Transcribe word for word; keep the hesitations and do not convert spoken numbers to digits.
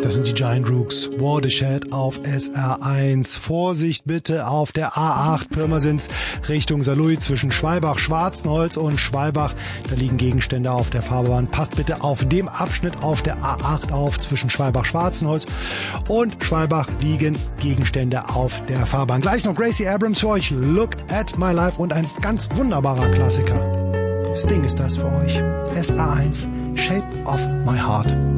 Das sind die Giant Rooks, Watershed auf S R eins. Vorsicht bitte auf der A acht Pirmasens Richtung Saarlouis zwischen Schwalbach, Schwarzenholz und Schwalbach. Da liegen Gegenstände auf der Fahrbahn. Passt bitte auf dem Abschnitt auf der A acht auf zwischen Schwalbach, Schwarzenholz und Schwalbach liegen Gegenstände auf der Fahrbahn. Gleich noch Gracie Abrams für euch, Look at My Life und ein ganz wunderbarer Klassiker. Sting ist das für euch. S R eins, Shape of My Heart.